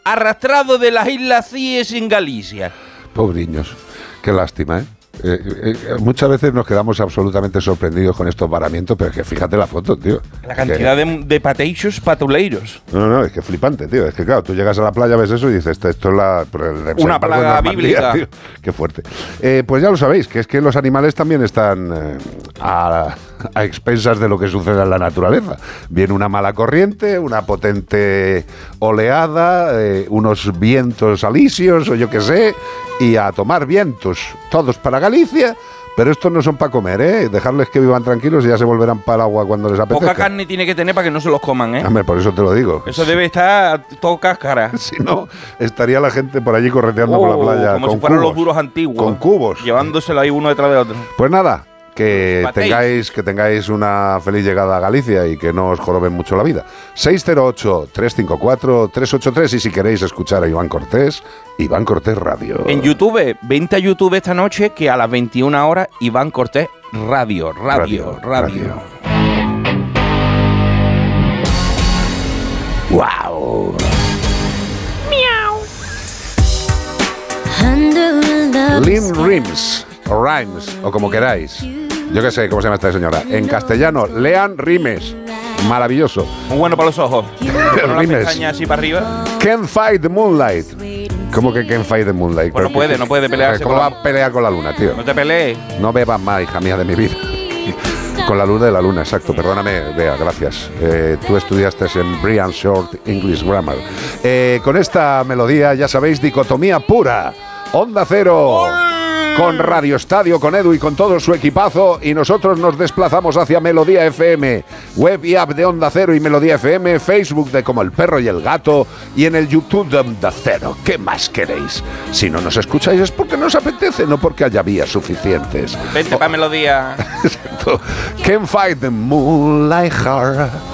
arrastrado de las Islas Cíes en Galicia. Pobriños, qué lástima, ¿eh? Muchas veces nos quedamos absolutamente sorprendidos con estos varamientos, pero es que fíjate la foto, tío. La cantidad de pateixos patuleiros. No, es que flipante, tío. Es que claro, tú llegas a la playa, ves eso y dices, esto es una plaga bíblica. Tío. Qué fuerte. Pues ya lo sabéis, que es que los animales también están a expensas de lo que sucede en la naturaleza. Viene una mala corriente, una potente oleada, unos vientos alisios o yo qué sé, y a tomar vientos, todos para Galicia, pero estos no son para comer, ¿eh? Dejarles que vivan tranquilos y ya se volverán para el agua cuando les apetezca. Poca carne tiene que tener para que no se los coman, ¿eh? Hombre, por eso te lo digo. Eso debe estar todo cáscara. Si no, estaría la gente por allí correteando por la playa como con si fueran cubos, los duros antiguos. con cubos. Llevándoselo ahí uno detrás de otro. Pues nada, que tengáis una feliz llegada a Galicia y que no os joroben mucho la vida. 608-354-383 y si queréis escuchar a Iván Cortés Radio. En YouTube, vente a YouTube esta noche que a las 21 horas Iván Cortés Radio. ¡Wow! Lynn Rimes, o como queráis. Yo qué sé cómo se llama esta señora. En castellano, Leanne Rimes. Maravilloso. Muy bueno para los ojos. Con Rimes. la pestaña así para arriba. Can't fight the moonlight. ¿Cómo que can't fight the moonlight? Pues no puede pelearse. ¿Cómo va a pelear con la luna, tío? No te pelees. No bebas más, hija mía de mi vida. Con la luz de la luna, exacto. Perdóname, Bea, gracias. Tú estudiaste en Brian Short English Grammar. Con esta melodía, ya sabéis, dicotomía pura. Onda Cero. Con Radio Estadio, con Edu y con todo su equipazo, y nosotros nos desplazamos hacia Melodía FM, web y app de Onda Cero y Melodía FM, Facebook de Como el Perro y el Gato, y en el YouTube de Onda Cero. ¿Qué más queréis? Si no nos escucháis es porque nos apetece, no porque haya vías suficientes. Vente pa' Melodía. Exacto. Can't fight the moonlight heart.